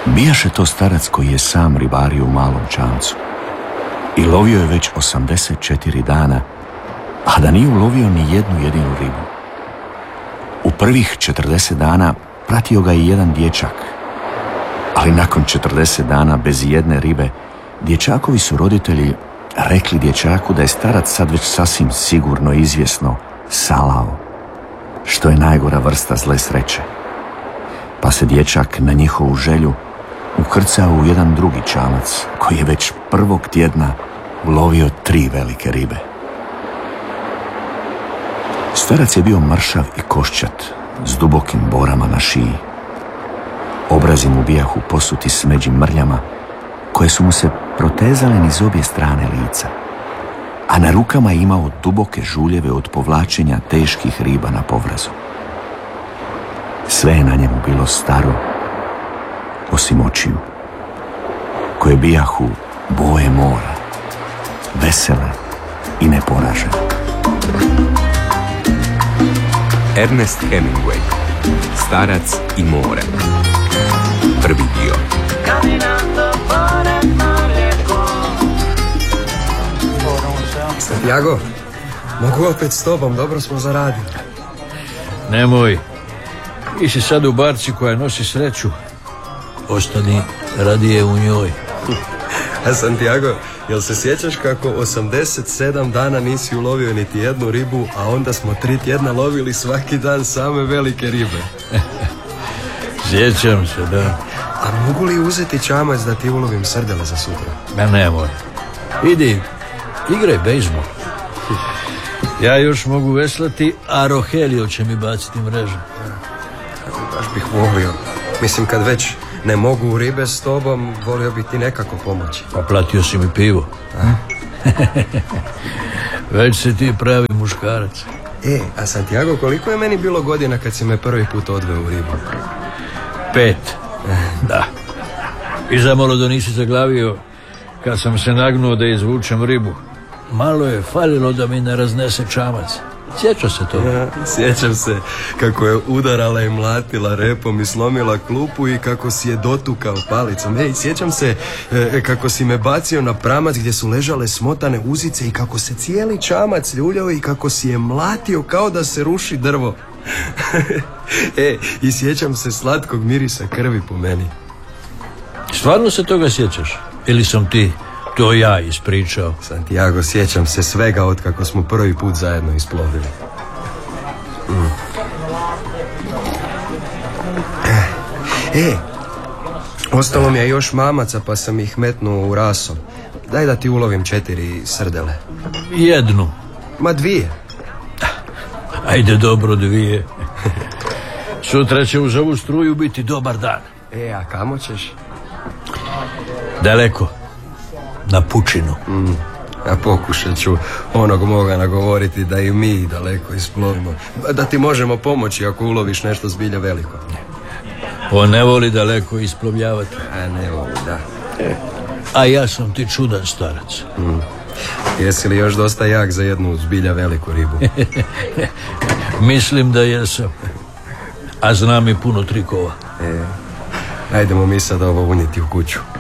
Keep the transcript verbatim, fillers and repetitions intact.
Bijaše to starac koji je sam ribario u malom čamcu i lovio je već osamdeset četiri dana, a da nije ulovio ni jednu jedinu ribu. U prvih četrdeset dana pratio ga i jedan dječak, ali nakon četrdeset dana bez jedne ribe, dječakovi su roditelji rekli dječaku da je starac sad već sasvim sigurno izvjesno salao, što je najgora vrsta zle sreće. Pa se dječak na njihovu želju ukrcao u jedan drugi čamac koji je već prvog tjedna ulovio tri velike ribe. Starac je bio mršav i koščat s dubokim borama na šiji. Obrazi mu bijahu posuti smeđim mrljama koje su mu se protezale niz obje strane lica, a na rukama je imao duboke žuljeve od povlačenja teških riba na povrazu. Sve je na njemu bilo staro, osim očiju, koje bijahu boje mora, vesele i neporažene. Ernest Hemingway, Starac i more. Prvi dio. Santiago, mogu opet s tobom, dobro smo zaradili. Nemoj, ti si sad u barci koja nosi sreću. Ostani radije u njoj. A Santiago, jel se sjećaš kako osamdeset sedam dana nisi ulovio niti jednu ribu, a onda smo tri tjedna lovili svaki dan same velike ribe? Sjećam se, da. A mogu li uzeti čamac da ti ulovim srdele za sutra? Ma nemoj. Idi, igraj bejzbol. Ja još mogu veslati, a Rogelio će mi baciti mrežu. Baš bih volio. Mislim, kad već ne mogu u ribe s tobom, volio bih ti nekako pomoći. Pa platio si mi pivo. Već si ti pravi muškarac. E, a Santiago, koliko je meni bilo godina kad si me prvi put odveo u ribu? Pet. Da. I zamalo da nisi zaglavio kad sam se nagnuo da izvučem ribu. Malo je falilo da mi ne raznese čamac. Sjeća se to? Ja, sjećam se kako je udarala i mlatila repom i slomila klupu i kako si je dotukao palicom. Ej, sjećam se e, kako si me bacio na pramac gdje su ležale smotane uzice i kako se cijeli čamac ljuljao i kako si je mlatio kao da se ruši drvo. E, i sjećam se slatkog mirisa krvi po meni. Stvarno se toga sjećaš? Ili sam ti to ja ispričao? Santiago, sjećam se svega od kako smo prvi put zajedno isplovili. Mm. E, ostalo mi je još mamaca pa sam ih metnuo u raso. Daj da ti ulovim četiri srdele. Jednu. Ma dvije. Ajde, dobro, dvije. Sutra će uz ovu struju biti dobar dan. E, a kamo ćeš? Daleko. Na pučinu. Mm. A pokušat ću onog moga nagovoriti da i mi daleko isplovimo. Da ti možemo pomoći ako uloviš nešto zbilja veliko. On ne voli daleko isplovljavati. A ne voli, da. E. A ja sam ti čudan starac. Mm. Jesi li još dosta jak za jednu zbilja veliku ribu? Mislim da jesam. A znam i puno trikova. E. Ajdemo mi sad ovo unijeti u kuću.